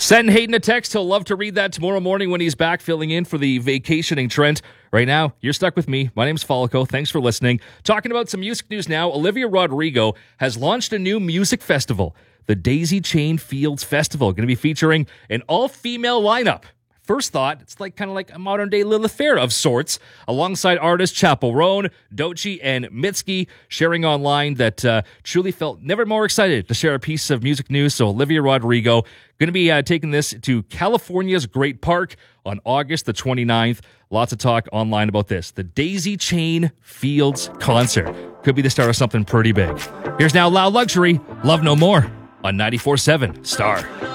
Send Hayden a text. He'll love to read that tomorrow morning when he's back filling in for the vacationing Trent. Right now, you're stuck with me. My name's Falico. Thanks for listening. Talking about some music news now. Olivia Rodrigo has launched a new music festival, the Daisy Chain Fields Festival. Going to be featuring an all-female lineup. First thought, it's kind of like a modern-day Lilith Fair of sorts, alongside artists Chappell Roan, Doechii, and Mitski, sharing online that truly felt never more excited to share a piece of music news. So Olivia Rodrigo going to be taking this to California's Great Park on August the 29th. Lots of talk online about this. The Daisy Chain Fields concert could be the start of something pretty big. Here's now Loud Luxury, Love No More on 94.7 Star.